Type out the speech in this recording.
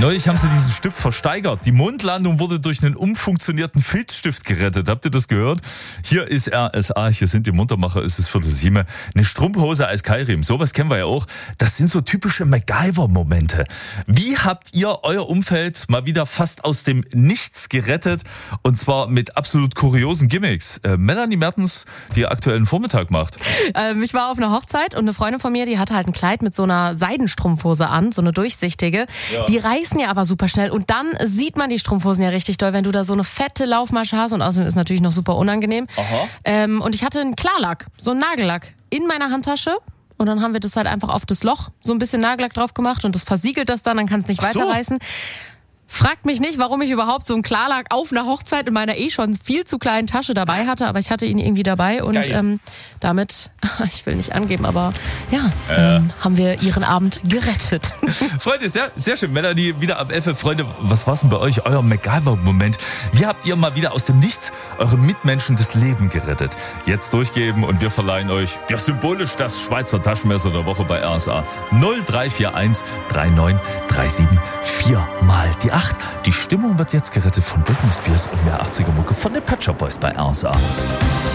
Neulich haben sie diesen Stift versteigert. Die Mondlandung wurde durch einen umfunktionierten Filzstift gerettet. Habt ihr das gehört? Hier ist RSA, hier sind die Muntermacher, es ist 6:45. Eine Strumpfhose als Keilriemen, sowas kennen wir ja auch. Das sind so typische MacGyver-Momente. Wie habt ihr euer Umfeld mal wieder fast aus dem Nichts gerettet? Und zwar mit absolut kuriosen Gimmicks. Melanie Mertens, die aktuellen Vormittag macht. Ich war auf einer Hochzeit und eine Freundin von mir, die hatte halt ein Kleid mit so einer Seidenstrumpfhose an, so eine durchsichtige. Ja. Die reißen ja aber super schnell und dann sieht man die Strumpfhosen ja richtig doll, wenn du da so eine fette Laufmasche hast und außerdem ist es natürlich noch super unangenehm. Und ich hatte einen Klarlack, so einen Nagellack in meiner Handtasche. Und dann haben wir das halt einfach auf das Loch so ein bisschen Nagellack drauf gemacht und das versiegelt das dann kann es nicht weiterreißen. Fragt mich nicht, warum ich überhaupt so einen Klarlack auf einer Hochzeit in meiner schon viel zu kleinen Tasche dabei hatte, aber ich hatte ihn irgendwie dabei und damit, ich will nicht angeben, aber haben wir ihren Abend gerettet. Freunde, sehr, sehr schön. Melanie, wieder ab 11. Freunde, was war denn bei euch euer MacGyver-Moment? Wie habt ihr mal wieder aus dem Nichts euren Mitmenschen das Leben gerettet? Jetzt durchgeben und wir verleihen euch symbolisch das Schweizer Taschenmesser der Woche bei RSA. 0341 3937 4 mal die 8. Die Stimmung wird jetzt gerettet von Britney Spears und mehr 80er Mucke von den Pet Shop Boys bei RSA.